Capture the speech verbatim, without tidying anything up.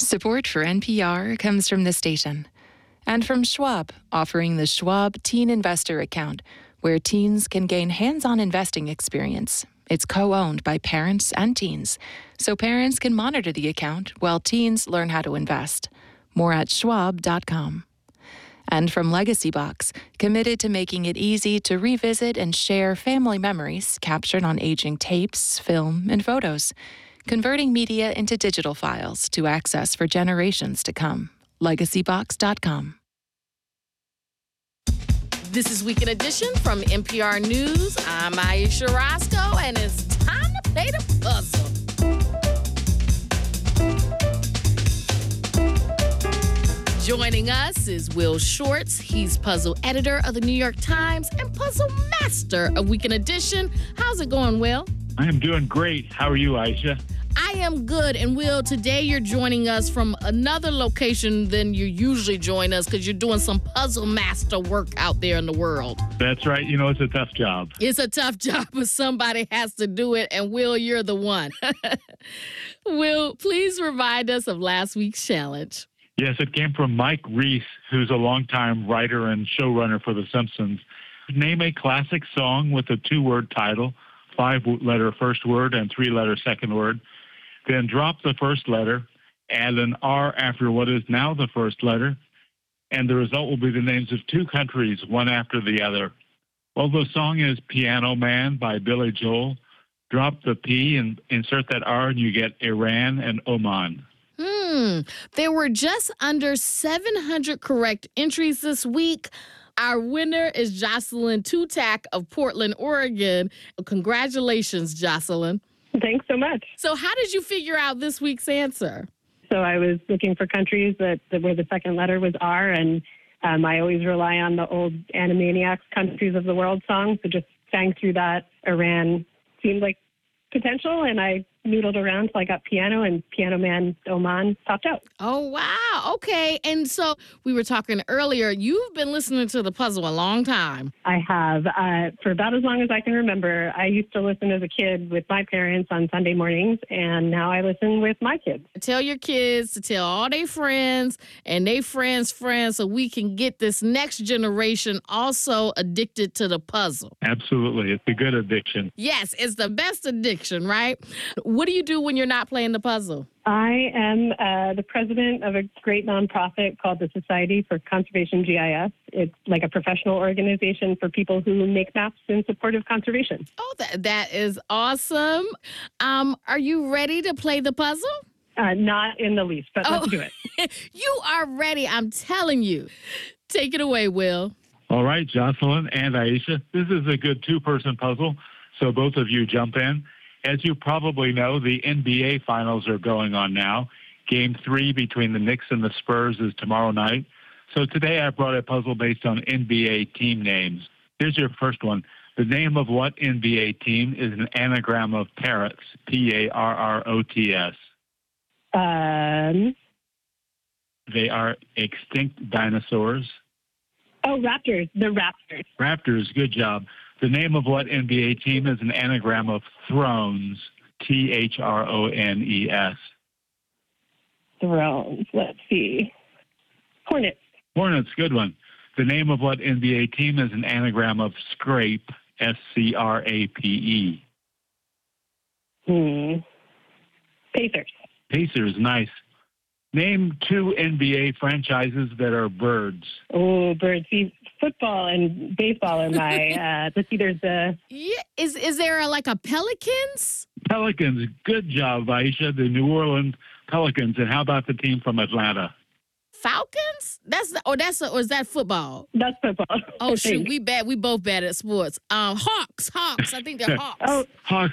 Support for N P R comes from the station and from Schwab, offering the Schwab Teen Investor Account, where teens can gain hands-on investing experience. It's co-owned by parents and teens, so parents can monitor the account while teens learn how to invest. More at schwab dot com. And from Legacy Box, committed to making it easy to revisit and share family memories captured on aging tapes, film, and photos, converting media into digital files to access for generations to come. legacy box dot com. This is Weekend Edition from N P R News. I'm Aisha Roscoe, and it's time to play the puzzle. Joining us is Will Shortz. He's puzzle editor of the New York Times and puzzle master of Weekend Edition. How's it going, Will? I am doing great. How are you, Aisha? I am good. And Will, today you're joining us from another location than you usually join us because you're doing some puzzle master work out there in the world. That's right. You know, it's a tough job. It's a tough job, but somebody has to do it. And Will, you're the one. Will, please remind us of last week's challenge. Yes, it came from Mike Reese, who's a longtime writer and showrunner for The Simpsons. Name a classic song with a two-word title, five-letter first word and three-letter second word. Then drop the first letter, add an R after what is now the first letter, and the result will be the names of two countries, one after the other. Well, the song is Piano Man by Billy Joel. Drop the P and insert that R, and you get Iran and Oman. Hmm. There were just under seven hundred correct entries this week. Our winner is Jocelyn Tutak of Portland, Oregon. Congratulations, Jocelyn. Thanks so much. So how did you figure out this week's answer? So I was looking for countries that, that where the second letter was R, and um, I always rely on the old Animaniacs Countries of the World song. So just sang through that. Iran seemed like potential, and I noodled around till I got Piano, and Piano Man Oman popped out. Oh, wow. Okay. And so we were talking earlier, you've been listening to the puzzle a long time. I have. Uh, for about as long as I can remember. I used to listen as a kid with my parents on Sunday mornings, and now I listen with my kids. Tell your kids to tell all their friends and their friends' friends so we can get this next generation also addicted to the puzzle. Absolutely. It's a good addiction. Yes, it's the best addiction, right? What do you do when you're not playing the puzzle? I am uh, the president of a great nonprofit called the Society for Conservation G I S. It's like a professional organization for people who make maps in support of conservation. Oh, that that is awesome. Um, are you ready to play the puzzle? Uh, not in the least, but oh. let's do it. You are ready, I'm telling you. Take it away, Will. All right, Jocelyn and Aisha, this is a good two-person puzzle, so both of you jump in. As you probably know, the N B A Finals are going on now. Game three between the Knicks and the Spurs is tomorrow night. So today I brought a puzzle based on N B A team names. Here's your first one. The name of what N B A team is an anagram of parrots, P A R R O T S? Um. They are extinct dinosaurs. Oh, Raptors. The Raptors. Raptors, good job. The name of what N B A team is an anagram of Thrones, T H R O N E S? Thrones. Let's see. Hornets. Hornets, good one. The name of what N B A team is an anagram of Scrape, S C R A P E? Hmm. Pacers. Pacers, nice. Name two N B A franchises that are birds. Oh, birds. See, football and baseball are my, uh, let's see, there's the... Yeah, is is there a, like a Pelicans? Pelicans, good job, Aisha. The New Orleans Pelicans. And how about the team from Atlanta? Falcons? That's the, oh, that's a, or is that football? That's football. Oh shoot, we bad. We both bad at sports. Um, Hawks, Hawks. I think they're Hawks. Oh, Hawks.